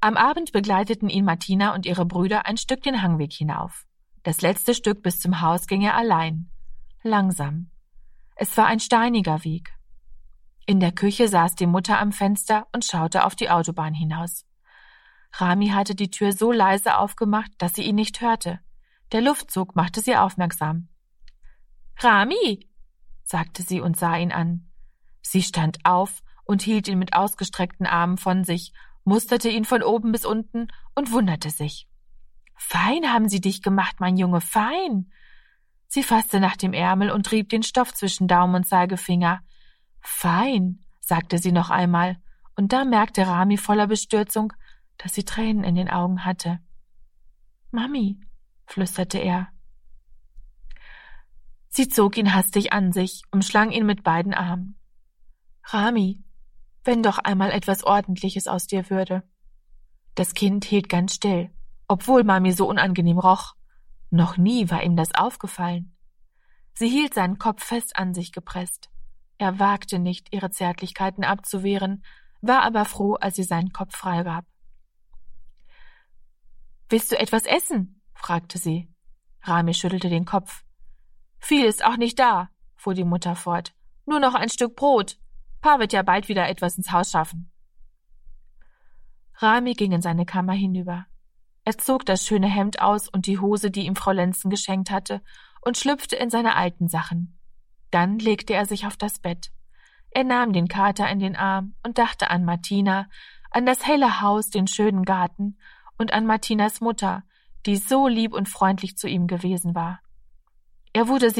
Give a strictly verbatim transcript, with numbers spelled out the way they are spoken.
Am Abend begleiteten ihn Martina und ihre Brüder ein Stück den Hangweg hinauf. Das letzte Stück bis zum Haus ging er allein. Langsam. Es war ein steiniger Weg. In der Küche saß die Mutter am Fenster und schaute auf die Autobahn hinaus. Rami hatte die Tür so leise aufgemacht, dass sie ihn nicht hörte. Der Luftzug machte sie aufmerksam. »Rami«, sagte sie und sah ihn an. Sie stand auf und hielt ihn mit ausgestreckten Armen von sich, musterte ihn von oben bis unten und wunderte sich. »Fein haben sie dich gemacht, mein Junge, fein!« Sie fasste nach dem Ärmel und rieb den Stoff zwischen Daumen und Zeigefinger. »Fein«, sagte sie noch einmal, und da merkte Rami voller Bestürzung, dass sie Tränen in den Augen hatte. »Mami«, flüsterte er. Sie zog ihn hastig an sich, umschlang ihn mit beiden Armen. »Rami, wenn doch einmal etwas Ordentliches aus dir würde.« Das Kind hielt ganz still, obwohl Mami so unangenehm roch. Noch nie war ihm das aufgefallen. Sie hielt seinen Kopf fest an sich gepresst. Er wagte nicht, ihre Zärtlichkeiten abzuwehren, war aber froh, als sie seinen Kopf freigab. »Willst du etwas essen?« fragte sie. Rami schüttelte den Kopf. »Viel ist auch nicht da«, fuhr die Mutter fort. »Nur noch ein Stück Brot. Pa wird ja bald wieder etwas ins Haus schaffen.« Rami ging in seine Kammer hinüber. Er zog das schöne Hemd aus und die Hose, die ihm Frau Lenzen geschenkt hatte, und schlüpfte in seine alten Sachen. Dann legte er sich auf das Bett. Er nahm den Kater in den Arm und dachte an Martina, an das helle Haus, den schönen Garten und an Martinas Mutter, die so lieb und freundlich zu ihm gewesen war. Er wurde